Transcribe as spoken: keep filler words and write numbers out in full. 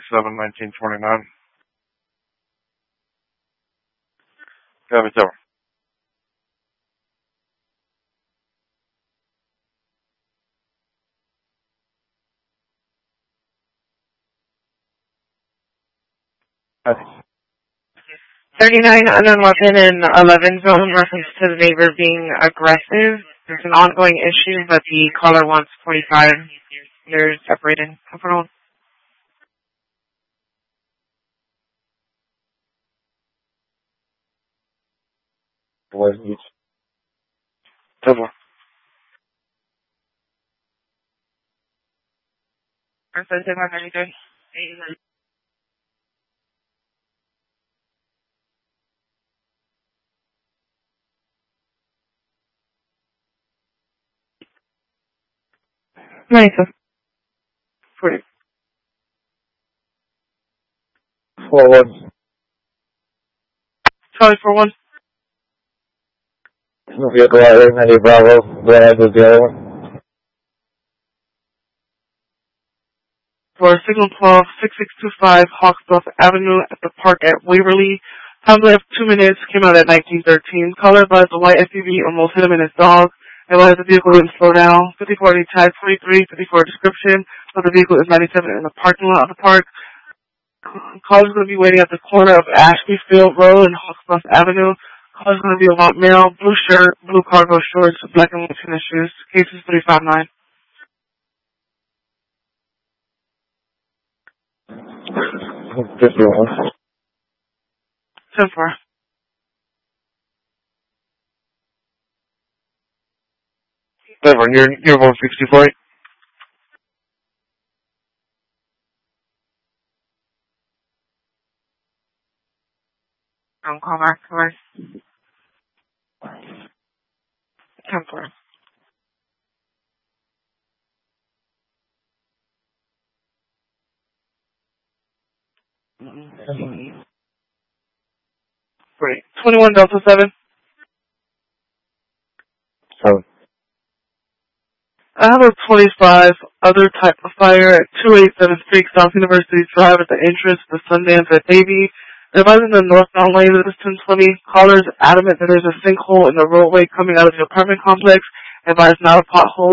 seven, nineteen twenty-nine. Copy, over. thirty-nine ununlocked and eleven zone reference to the neighbor being aggressive. There's an ongoing issue, but the caller wants forty-five. You're separated. Control. Where's each? Double. I'm sorry, say my manager. Nice. Forty. Four one. Charlie for one. Vehicle rider, ninety Bravo. Go ahead with the other one. For signal twelve, six six two five Hawksbluff Avenue at the park at Waverly. Time left two minutes, came out at nineteen thirteen. Caller advised a white S U V almost hit him and his dog. Advised the vehicle didn't slow down. fifty-four tag forty-three, fifty-four description. But the vehicle is ninety-seven in the parking lot of the park. Caller's going to be waiting at the corner of Ashbyfield Road and Hawksbluff Avenue. Caller's going to be a white male, blue shirt, blue cargo shorts, black and white tennis shoes. Case is three five nine. fifty-one. ten four. Never, you're, you're one sixty-four. Don't call back to us. ten four. Great. twenty-one Delta seven. Seven. I have a twenty-five other type of fire at two eighty-seven Street, South University Drive at the entrance to Sundance at Navy. Advising the northbound lane of this ten twenty. Callers adamant that there's a sinkhole in the roadway coming out of the apartment complex. Advised not a pothole.